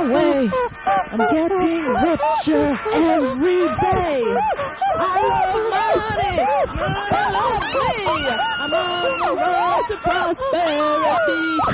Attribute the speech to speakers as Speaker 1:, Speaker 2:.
Speaker 1: way. I'm getting richer every day. I love money. Money loves me. I'm on the road to prosperity.